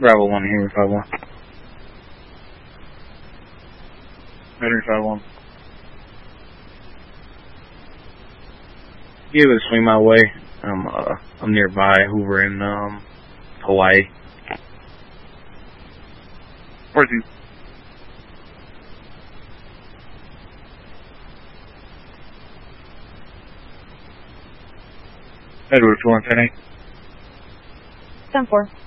Bravo 1, Henry 51. Henry 51. You able to swing my way? I'm nearby Hoover in Hawaii. Where's you? Edward 410. 10-4.